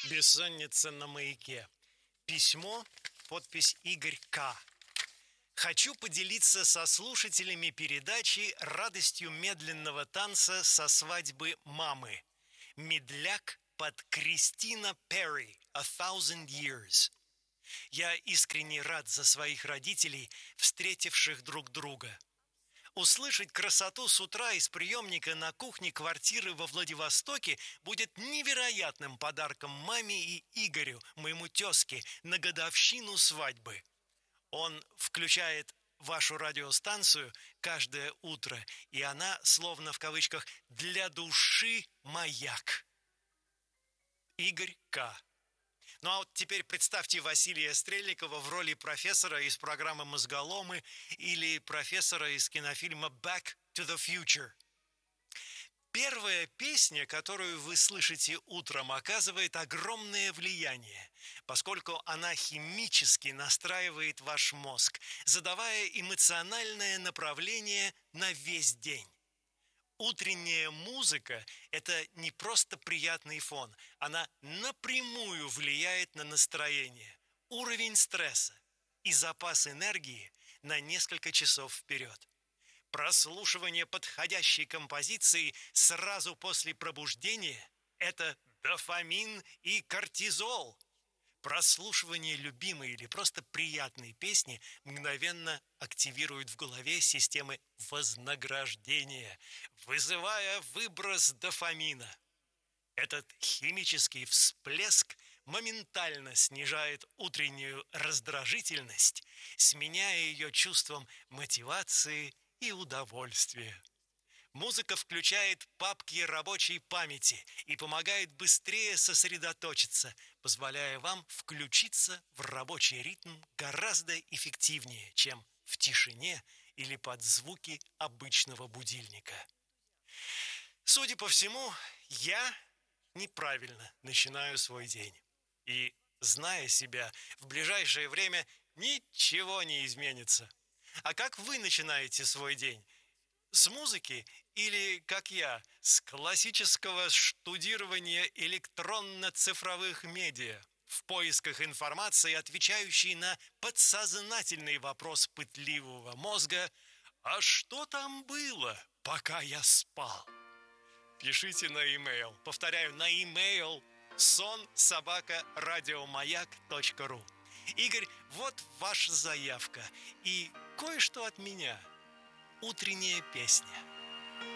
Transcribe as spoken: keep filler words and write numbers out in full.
Бессонница на маяке. Письмо, подпись Игорь К. Хочу поделиться со слушателями передачи радостью медленного танца со свадьбы мамы. Медляк под Кристина Перри «A Thousand Years». Я искренне рад за своих родителей, встретивших друг друга. Услышать красоту с утра из приемника на кухне квартиры во Владивостоке будет невероятным подарком маме и Игорю, моему тезке, на годовщину свадьбы. Он включает вашу радиостанцию каждое утро, и она, словно в кавычках, для души маяк. Игорь К. Ну а вот теперь представьте Василия Стрельникова в роли профессора из программы «Мозголомы» или профессора из кинофильма «Back to the Future». Первая песня, которую вы слышите утром, оказывает огромное влияние, поскольку она химически настраивает ваш мозг, задавая эмоциональное направление на весь день. Утренняя музыка – это не просто приятный фон, она напрямую влияет на настроение, уровень стресса и запас энергии на несколько часов вперед. Прослушивание подходящей композиции сразу после пробуждения – это дофамин и кортизол. Прослушивание любимой или просто приятной песни мгновенно активирует в голове системы вознаграждения, вызывая выброс дофамина. Этот химический всплеск моментально снижает утреннюю раздражительность, сменяя ее чувством мотивации и удовольствия. Музыка включает папки рабочей памяти и помогает быстрее сосредоточиться, позволяя вам включиться в рабочий ритм гораздо эффективнее, чем в тишине или под звуки обычного будильника. Судя по всему, я неправильно начинаю свой день. И, зная себя, в ближайшее время ничего не изменится. А как вы начинаете свой день? С музыки или, как я, с классического штудирования электронно-цифровых медиа в поисках информации, отвечающей на подсознательный вопрос пытливого мозга: «А что там было, пока я спал?» Пишите на e-mail. Повторяю, на e-mail сон собака радиомаяк точка ру. Игорь, вот ваша заявка и кое-что от меня. Утренняя песня.